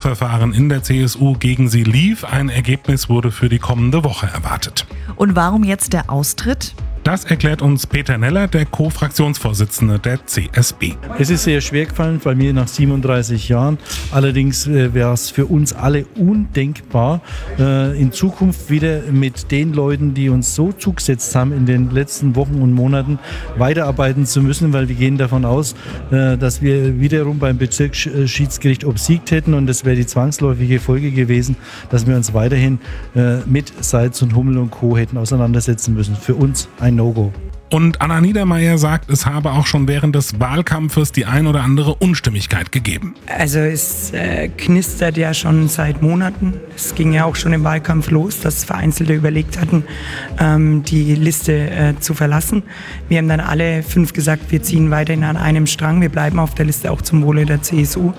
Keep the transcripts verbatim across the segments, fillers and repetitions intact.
Gerichtsverfahren in der C S U gegen sie lief. Ein Ergebnis wurde für die kommende Woche erwartet. Und warum jetzt der Austritt? Das erklärt uns Peter Neller, der Co-Fraktionsvorsitzende der C S B. Es ist sehr schwer gefallen, bei mir nach siebenunddreißig Jahren. Allerdings äh, wäre es für uns alle undenkbar, äh, in Zukunft wieder mit den Leuten, die uns so zugesetzt haben in den letzten Wochen und Monaten, weiterarbeiten zu müssen, weil wir gehen davon aus, äh, dass wir wiederum beim Bezirksschiedsgericht obsiegt hätten und das wäre die zwangsläufige Folge gewesen, dass wir uns weiterhin äh, mit Seitz und Hummel und Co. hätten auseinandersetzen müssen. Für uns ein No-Go. Und Anna Niedermeyer sagt, es habe auch schon während des Wahlkampfes die ein oder andere Unstimmigkeit gegeben. Also es äh, knistert ja schon seit Monaten. Es ging ja auch schon im Wahlkampf los, dass Vereinzelte überlegt hatten, ähm, die Liste äh, zu verlassen. Wir haben dann alle fünf gesagt, wir ziehen weiterhin an einem Strang. Wir bleiben auf der Liste auch zum Wohle der C S U.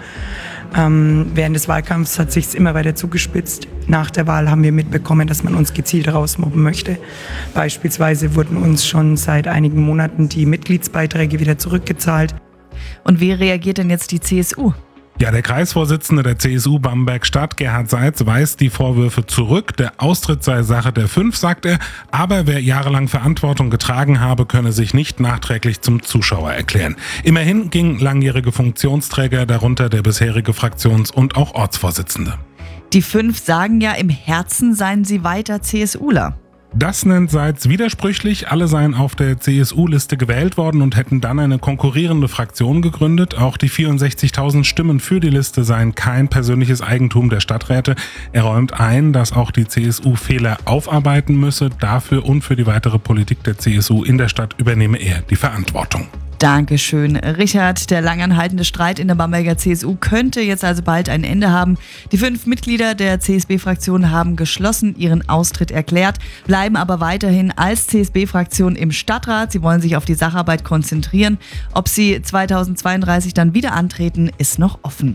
Ähm, während des Wahlkampfs hat sich es immer weiter zugespitzt. Nach der Wahl haben wir mitbekommen, dass man uns gezielt rausmobben möchte. Beispielsweise wurden uns schon seit einigen Monaten die Mitgliedsbeiträge wieder zurückgezahlt. Und wie reagiert denn jetzt die C S U? Ja, der Kreisvorsitzende der C S U Bamberg-Stadt, Gerhard Seitz, weist die Vorwürfe zurück. Der Austritt sei Sache der Fünf, sagt er. Aber wer jahrelang Verantwortung getragen habe, könne sich nicht nachträglich zum Zuschauer erklären. Immerhin gingen langjährige Funktionsträger, darunter der bisherige Fraktions- und auch Ortsvorsitzende. Die Fünf sagen ja, im Herzen seien sie weiter CSUler. Das nennt Seitz widersprüchlich. Alle seien auf der C S U-Liste gewählt worden und hätten dann eine konkurrierende Fraktion gegründet. Auch die vierundsechzigtausend Stimmen für die Liste seien kein persönliches Eigentum der Stadträte. Er räumt ein, dass auch die C S U Fehler aufarbeiten müsse. Dafür und für die weitere Politik der C S U in der Stadt übernehme er die Verantwortung. Dankeschön, Richard. Der langanhaltende Streit in der Bamberger C S U könnte jetzt also bald ein Ende haben. Die fünf Mitglieder der C S B-Fraktion haben geschlossen ihren Austritt erklärt, bleiben aber weiterhin als C S B-Fraktion im Stadtrat. Sie wollen sich auf die Sacharbeit konzentrieren. Ob sie zweitausendzweiunddreißig dann wieder antreten, ist noch offen.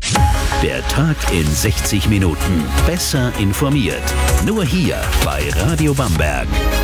Der Tag in sechzig Minuten. Besser informiert. Nur hier bei Radio Bamberg.